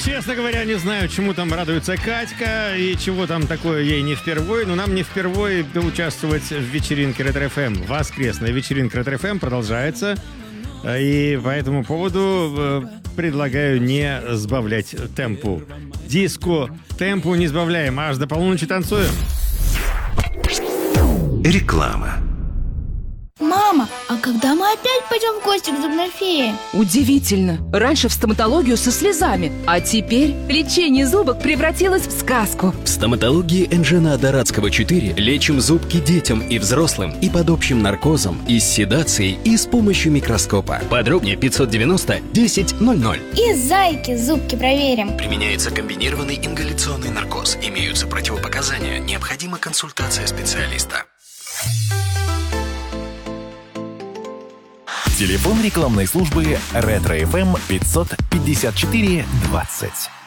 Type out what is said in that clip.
Честно говоря, не знаю, чему там радуется Катька и чего там такое ей не впервой, но нам не впервой участвовать в вечеринке Ретро-ФМ. Воскресная вечеринка Ретро-ФМ продолжается, и по этому поводу предлагаю не сбавлять темпу. Диско темпу не сбавляем, аж до полуночи танцуем. Реклама. Мама, а когда мы опять пойдем в гости к зубной фее? Удивительно. Раньше в стоматологию со слезами, а теперь лечение зубок превратилось в сказку. В стоматологии Энжена Дорадского 4 лечим зубки детям и взрослым и под общим наркозом, и с седацией, и с помощью микроскопа. Подробнее 590 10 00. И зайки зубки проверим. Применяется комбинированный ингаляционный наркоз. Имеются противопоказания. Необходима консультация специалиста. Телефон рекламной службы Ретро-ФМ 554 20.